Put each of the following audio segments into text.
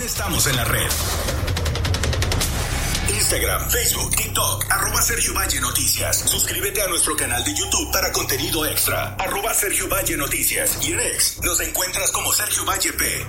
estamos en la red. Instagram, Facebook, TikTok, @Sergio Valle Noticias. Suscríbete a nuestro canal de YouTube para contenido extra, @Sergio Valle Noticias. Y en X nos encuentras como Sergio Valle P.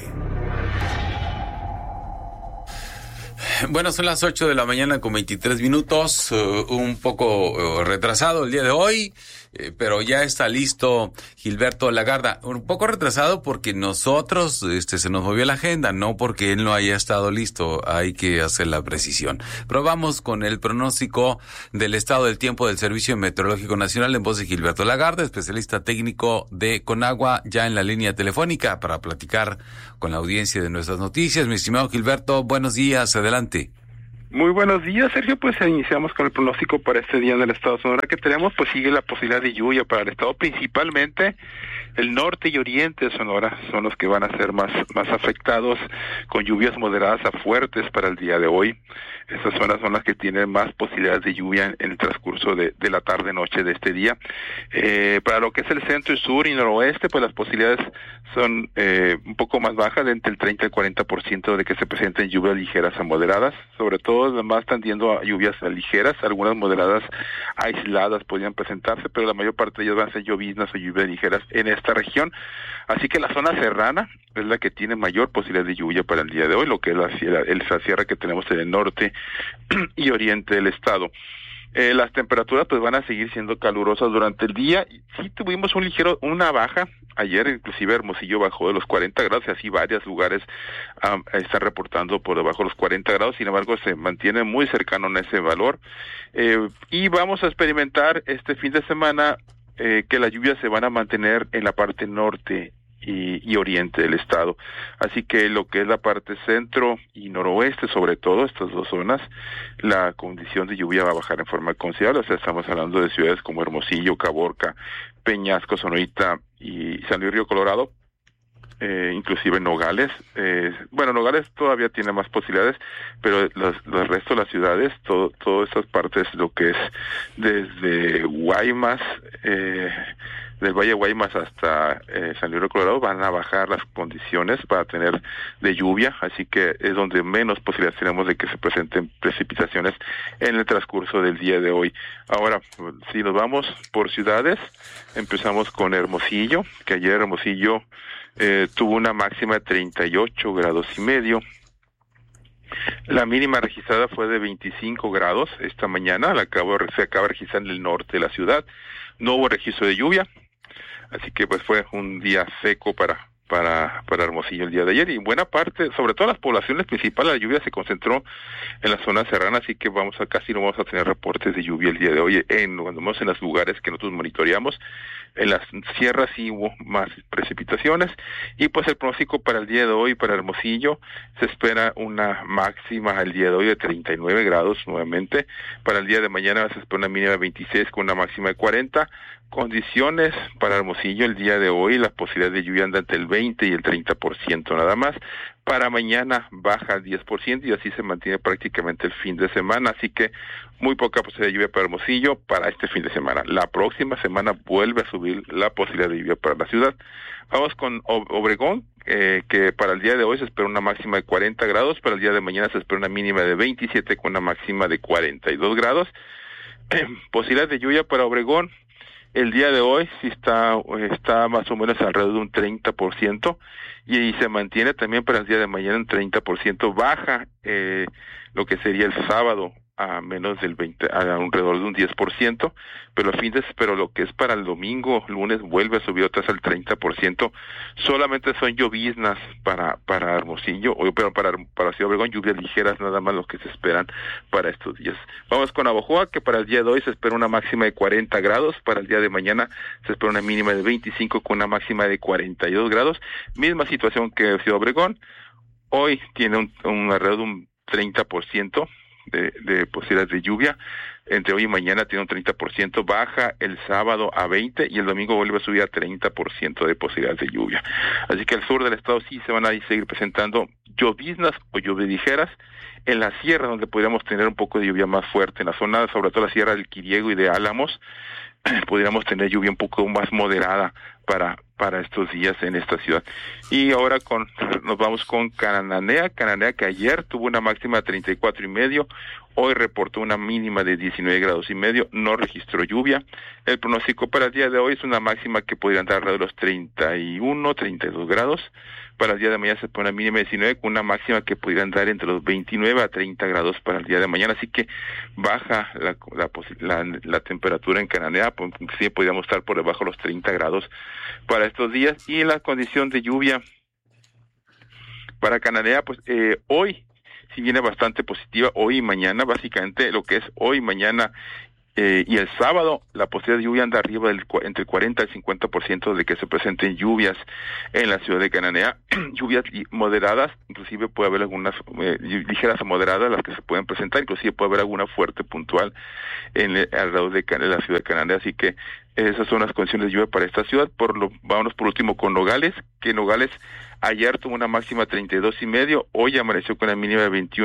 Bueno, son las 8 de la mañana con 23 minutos, un poco retrasado el día de hoy, pero ya está listo Gilberto Lagarda. Un poco retrasado porque nosotros, se nos movió la agenda, no porque él no haya estado listo, hay que hacer la precisión. Pero vamos con el pronóstico del estado del tiempo del Servicio Meteorológico Nacional en voz de Gilberto Lagarda, especialista técnico de Conagua, ya en la línea telefónica para platicar con la audiencia de nuestras noticias. Mi estimado Gilberto, buenos días, adelante. Muy buenos días, Sergio. Pues iniciamos con el pronóstico para este día en el estado de Sonora que tenemos. Pues sigue la posibilidad de lluvia para el estado, principalmente el norte y oriente de Sonora son los que van a ser más afectados, con lluvias moderadas a fuertes para el día de hoy. Esas zonas son las que tienen más posibilidades de lluvia en el transcurso de la tarde-noche de este día. Para lo que es el centro y sur y noroeste, pues las posibilidades son un poco más bajas, de entre el 30 y el 40% de que se presenten lluvias ligeras a moderadas, sobre todo además tendiendo a lluvias ligeras, algunas moderadas aisladas podrían presentarse, pero la mayor parte de ellas van a ser lloviznas o lluvias ligeras en esta región. Así que la zona serrana es la que tiene mayor posibilidad de lluvia para el día de hoy, lo que es la sierra que tenemos en el norte y oriente del estado. Las temperaturas pues van a seguir siendo calurosas durante el día. Sí tuvimos una baja ayer, inclusive Hermosillo bajó de los 40 grados, y así varios lugares están reportando por debajo de los 40 grados, sin embargo se mantiene muy cercano en ese valor. Y vamos a experimentar este fin de semana que las lluvias se van a mantener en la parte norte y oriente del estado. Así que lo que es la parte centro y noroeste, sobre todo estas dos zonas, la condición de lluvia va a bajar en forma considerable. O sea, estamos hablando de ciudades como Hermosillo, Caborca, Peñasco, Sonorita y San Luis Río Colorado, inclusive Nogales. Nogales todavía tiene más posibilidades, pero los restos de las ciudades, todas estas partes, lo que es desde Guaymas, del Valle de Guaymas hasta San Luis Río Colorado, van a bajar las condiciones para tener de lluvia, así que es donde menos posibilidades tenemos de que se presenten precipitaciones en el transcurso del día de hoy. Ahora, si nos vamos por ciudades, empezamos con Hermosillo, que ayer Hermosillo tuvo una máxima de 38 grados y medio. La mínima registrada fue de 25 grados esta mañana, se acaba de registrar en el norte de la ciudad. No hubo registro de lluvia, así que pues fue un día seco para Hermosillo el día de ayer, y buena parte, sobre todo las poblaciones principales, la lluvia se concentró en la zona serrana, así que casi no vamos a tener reportes de lluvia el día de hoy, cuando vamos en los lugares que nosotros monitoreamos. En las sierras sí hubo más precipitaciones, y pues el pronóstico para el día de hoy para Hermosillo se espera una máxima el día de hoy de 39 grados nuevamente. Para el día de mañana se espera una mínima de 26 con una máxima de 40. Condiciones para Hermosillo el día de hoy, la posibilidad de lluvia anda entre el 20 y el 30% nada más. Para mañana baja al 10% y así se mantiene prácticamente el fin de semana, así que muy poca posibilidad de lluvia para Hermosillo para este fin de semana. La próxima semana vuelve a subir la posibilidad de lluvia para la ciudad. Vamos con Obregón, que para el día de hoy se espera una máxima de 40 grados, para el día de mañana se espera una mínima de 27 con una máxima de 42 grados. Posibilidad de lluvia para Obregón. El día de hoy sí está más o menos alrededor de un 30%, y se mantiene también para el día de mañana un 30%, baja lo que sería el sábado a menos del 20, a alrededor de un 10%, pero lo que es para el domingo, lunes, vuelve a subir otra vez al 30%. Solamente son lloviznas para Hermosillo, pero para Ciudad Obregón, lluvias ligeras nada más lo que se esperan para estos días. Vamos con Navojoa, que para el día de hoy se espera una máxima de 40 grados, para el día de mañana se espera una mínima de 25 con una máxima de 42 grados. Misma situación que Ciudad Obregón, hoy tiene alrededor de un 30% de posibilidades de lluvia. Entre hoy y mañana tiene un 30%, baja el sábado a 20% y el domingo vuelve a subir a 30% de posibilidades de lluvia. Así que al sur del estado sí se van a seguir presentando lloviznas o lluvias ligeras. En la sierra, donde podríamos tener un poco de lluvia más fuerte, en la zona, sobre todo la sierra del Quiriego y de Álamos, podríamos tener lluvia un poco más moderada para estos días en esta ciudad. Y ahora nos vamos con Cananea que ayer tuvo una máxima de 34.5, hoy reportó una mínima de 19.5 grados, no registró lluvia. El pronóstico para el día de hoy es una máxima que podría andar alrededor de los 31, 32 grados. Para el día de mañana se pone una mínima de 19 con una máxima que podría andar entre los 29 a 30 grados para el día de mañana, así que baja la temperatura en Cananea, sí podríamos estar por debajo de los 30 grados para estos días. Y en la condición de lluvia para Cananea, pues hoy sí viene bastante positiva, hoy y mañana, básicamente lo que es hoy y mañana y el sábado, la posibilidad de lluvia anda arriba entre el 40 y el 50% de que se presenten lluvias en la ciudad de Cananea, lluvias moderadas, inclusive puede haber algunas ligeras a moderadas las que se pueden presentar, inclusive puede haber alguna fuerte puntual alrededor de la ciudad de Cananea, así que esas son las condiciones de lluvia para esta ciudad. Vámonos por último con Nogales, que Nogales ayer tuvo una máxima de 32.5, hoy amaneció con una mínima de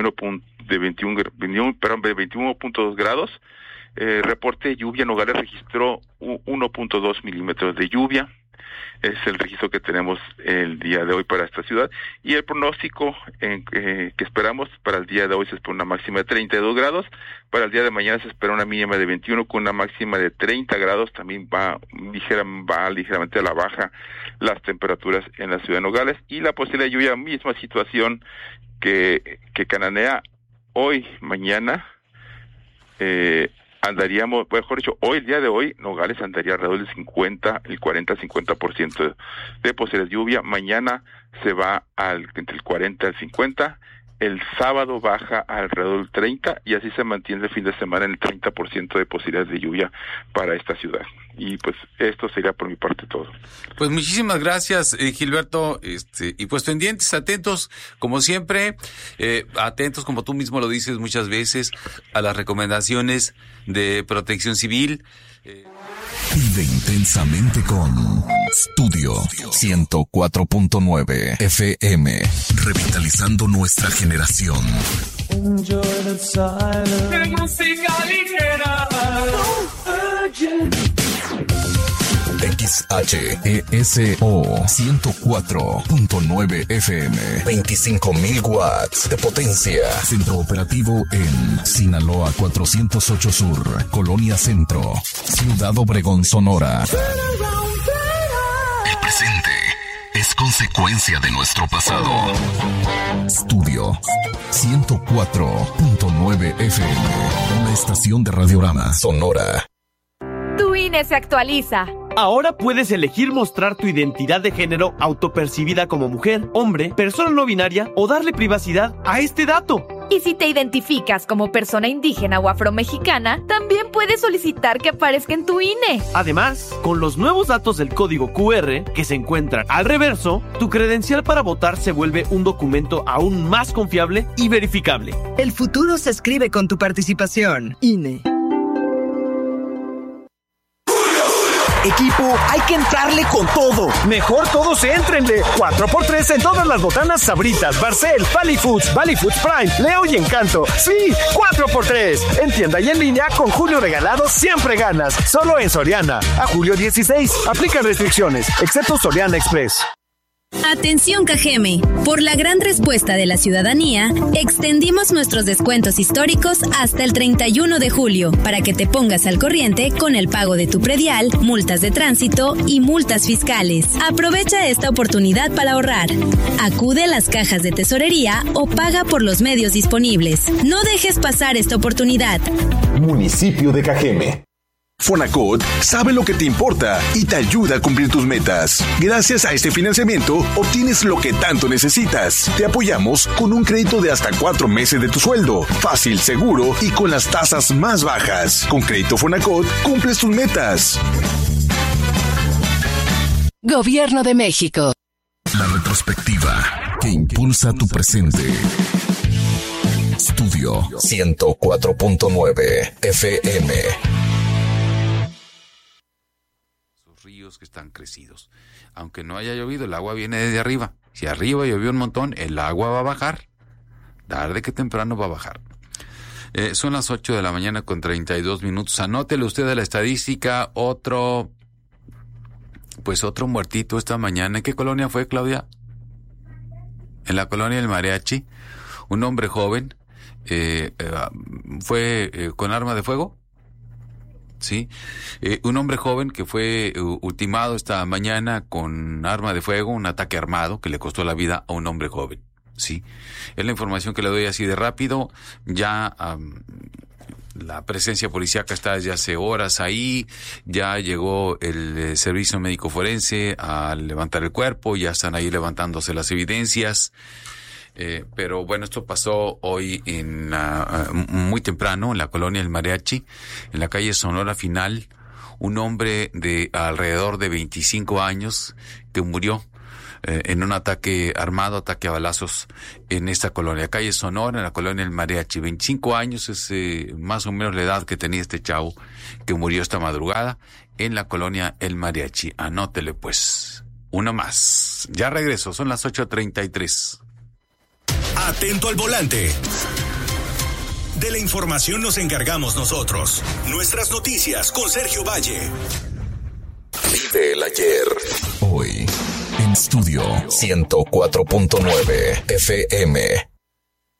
21.2 grados. Reporte de lluvia, Nogales registró 1.2 milímetros de lluvia, es el registro que tenemos el día de hoy para esta ciudad, y el pronóstico que esperamos para el día de hoy se espera una máxima de 32 grados, para el día de mañana se espera una mínima de 21 con una máxima de 30 grados, también va ligeramente a la baja las temperaturas en la ciudad de Nogales, y la posibilidad de lluvia, misma situación que Cananea, hoy, mañana, andaríamos, mejor dicho, hoy, el día de hoy, Nogales andaría alrededor del 40-50% de posibilidad de lluvia. Mañana se va entre el 40 y el 50. El sábado baja alrededor del 30 y así se mantiene el fin de semana en el 30% de posibilidades de lluvia para esta ciudad. Y pues esto sería por mi parte todo. Pues muchísimas gracias, Gilberto, y pues pendientes, atentos, como siempre, atentos, como tú mismo lo dices muchas veces, a las recomendaciones de Protección Civil. Vive intensamente con Studio 104.9 FM, revitalizando nuestra generación. XHESO 104.9 FM, 25.000 watts de potencia. Centro operativo en Sinaloa 408 Sur, Colonia Centro, Ciudad Obregón, Sonora. El presente es consecuencia de nuestro pasado. Studio 104.9 FM, una estación de Radiorama Sonora. Tu INE se actualiza. Ahora puedes elegir mostrar tu identidad de género autopercibida como mujer, hombre, persona no binaria o darle privacidad a este dato. Y si te identificas como persona indígena o afromexicana, también puedes solicitar que aparezca en tu INE. Además, con los nuevos datos del código QR que se encuentran al reverso, tu credencial para votar se vuelve un documento aún más confiable y verificable. El futuro se escribe con tu participación. INE. Equipo, hay que entrarle con todo. Mejor todos éntrenle. 4x3 en todas las botanas Sabritas, Barcel, Valley Foods Prime, Leo y Encanto. Sí, 4x3. En tienda y en línea con Julio Regalado siempre ganas. Solo en Soriana. A julio 16. Aplican restricciones, excepto Soriana Express. Atención Cajeme, por la gran respuesta de la ciudadanía, extendimos nuestros descuentos históricos hasta el 31 de julio para que te pongas al corriente con el pago de tu predial, multas de tránsito y multas fiscales. Aprovecha esta oportunidad para ahorrar. Acude a las cajas de tesorería o paga por los medios disponibles. No dejes pasar esta oportunidad. Municipio de Cajeme. Fonacot sabe lo que te importa y te ayuda a cumplir tus metas. Gracias a este financiamiento, obtienes lo que tanto necesitas. Te apoyamos con un crédito de hasta 4 meses de tu sueldo. Fácil, seguro y con las tasas más bajas. Con Crédito Fonacot, cumples tus metas. Gobierno de México. La retrospectiva que impulsa tu presente. Studio 104.9 FM. Ríos que están crecidos. Aunque no haya llovido, el agua viene desde arriba. Si arriba llovió un montón, el agua va a bajar. Tarde que temprano va a bajar. Son las 8 de la mañana con 32 minutos. Anótele usted a la estadística otro pues otro muertito esta mañana. ¿En qué colonia fue, Claudia? En la colonia del Mariachi. Un hombre joven fue con arma de fuego. Sí, un hombre joven que fue ultimado esta mañana con arma de fuego, un ataque armado que le costó la vida a un hombre joven. Sí, es la información que le doy así de rápido. Ya la presencia policíaca está desde hace horas ahí, ya llegó el servicio médico forense a levantar el cuerpo, ya están ahí levantándose las evidencias. Pero bueno, esto pasó hoy muy temprano en la colonia El Mariachi, en la calle Sonora Final. Un hombre de alrededor de 25 años que murió en un ataque armado, ataque a balazos en esta colonia, calle Sonora, en la colonia El Mariachi. 25 años es más o menos la edad que tenía este chavo que murió esta madrugada en la colonia El Mariachi. Anótele pues, una más. Ya regreso, son las 8:33. Atento al volante. De la información nos encargamos nosotros. Nuestras noticias con Sergio Valle. Vive el ayer. Hoy en Estudio 104.9 FM.